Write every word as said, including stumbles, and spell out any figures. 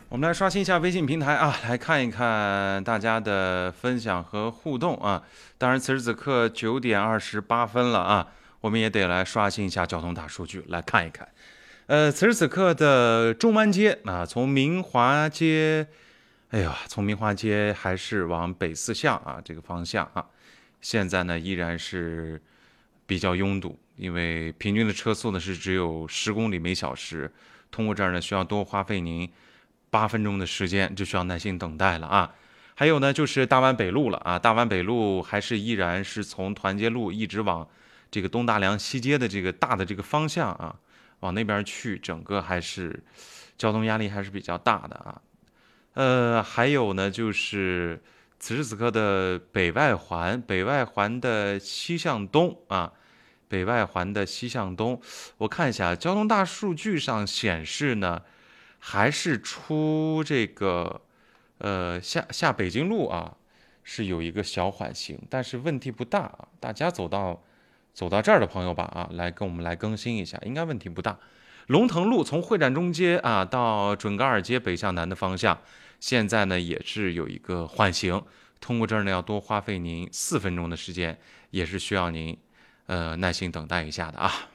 我们来刷新一下微信平台啊，来看一看大家的分享和互动啊。当然，此时此刻九点二十八分了啊，我们也得来刷新一下交通大数据，来看一看。呃，此时此刻的中湾街啊，从明华街，哎呀，从明华街还是往北四巷啊这个方向啊，现在呢依然是比较拥堵，因为平均的车速呢是只有十公里每小时，通过这儿呢需要多花费您八分钟的时间，就需要耐心等待了啊。还有呢，就是大湾北路了啊，大湾北路还是依然是从团结路一直往这个东大梁西街的这个大的这个方向啊，往那边去，整个还是交通压力还是比较大的啊。呃，还有呢，就是此时此刻的北外环，北外环的西向东啊，北外环的西向东，我看一下交通大数据上显示呢，还是出这个呃下下北京路啊，是有一个小缓行，但是问题不大啊。大家走到走到这儿的朋友吧啊，来跟我们来更新一下，应该问题不大。龙腾路从会展中街啊到准噶尔街北向南的方向，现在呢也是有一个缓行，通过这儿呢要多花费您四分钟的时间，也是需要您呃耐心等待一下的啊。